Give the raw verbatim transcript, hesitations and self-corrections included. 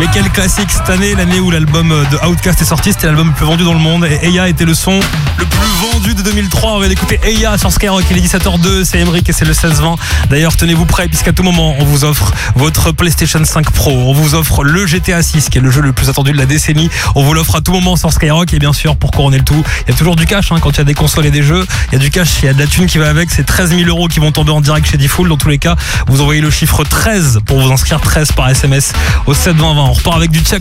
Mais quel classique cette année, l'année où l'album de Outkast est sorti, c'était l'album le plus vendu dans le monde. Et Eya était le son le plus vendu de deux mille trois. On va écouter Eya sur Skyrock. Il est dix-sept heures deux, c'est Emeric et c'est le seize vingt. D'ailleurs, tenez-vous prêts puisqu'à tout moment, on vous offre votre PlayStation cinq Pro. On vous offre le G T A six qui est le jeu le plus attendu de la décennie. On vous l'offre à tout moment sur Skyrock. Et bien sûr, pour couronner le tout, il y a toujours du cash hein, quand il y a des consoles et des jeux. Il y a du cash, il y a de la thune qui va avec. C'est treize mille euros qui vont tomber en direct chez Diffoul. Dans tous les cas, vous envoyez le chiffre treize pour vous inscrire, treize par S M S au sept vingt vingt. On repart avec du Tchèque.